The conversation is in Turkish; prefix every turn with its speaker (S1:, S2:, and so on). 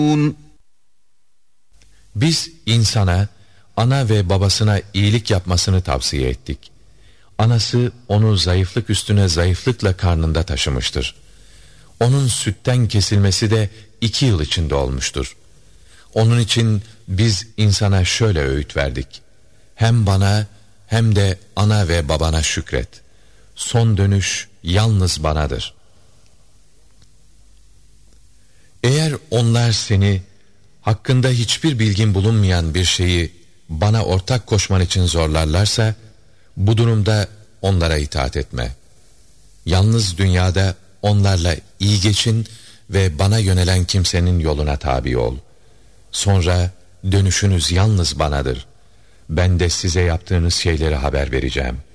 S1: Biz insana, ana ve babasına iyilik yapmasını tavsiye ettik. Anası onu zayıflık üstüne zayıflıkla karnında taşımıştır. Onun sütten kesilmesi de 2 yıl içinde olmuştur. Onun için biz insana şöyle öğüt verdik: hem bana hem de ana ve babana şükret. Son dönüş yalnız banadır. Eğer onlar seni hakkında hiçbir bilgin bulunmayan bir şeyi bana ortak koşman için zorlarlarsa, bu durumda onlara itaat etme. Yalnız dünyada onlarla iyi geçin ve bana yönelen kimsenin yoluna tabi ol. Sonra dönüşünüz yalnız banadır. Ben de size yaptığınız şeyleri haber vereceğim.